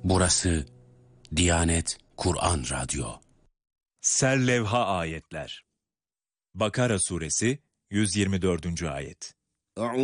Burası Diyanet Kur'an Radyo. Serlevha ayetler. Bakara suresi 124. ayet.